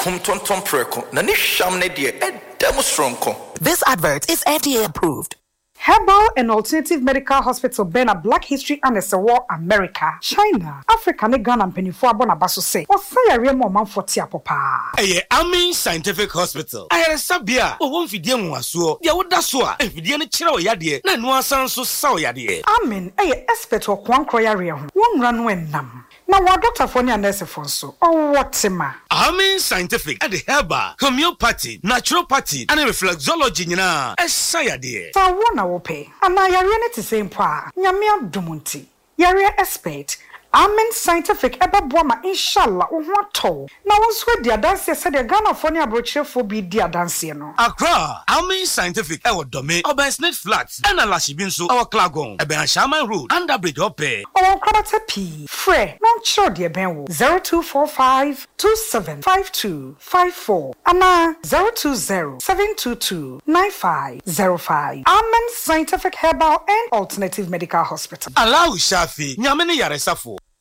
kum tonton preko na ni hwam ne de edam stronko. This advert is FDA approved. Herbal and Alternative Medical Hospital Bena Black History and War America, China, Africa ne Ghana mpenifo abona baso say. Osaya remo manfo ti apopa. Amin Scientific Hospital. Ayere sabia, wo mfidie nwaso. Dia woda so a, mfidie ne kire oyade na no asan so sa oyade. Amen, expert okwankro yare ho. Wonra no enam. Na wa doctor for ne nurse for so. Owotima. Amin Scientific at the herbal, homeopathy, naturopathy, and reflexology nyina. Esayade. Sa wona wo pe. Ana yare ne te same pa. Nyame adumunti. Yare expert. Amen Scientific ebeboa inshallah ohwato na wonso dia dance se de Ghana for ne abrochefo bi dia dance no Accra Amen Scientific ewo dome Obersnet Flats and Alashibi nso ewo Klagon Eben Shaman Road Underbridge Ope o krabata p frɛ non chiro de ben wo 0245 275254 ana 020-722-9505 Amen Scientific Herbal and Alternative Medical Hospital. Allow Shafi nyame ne yaresafo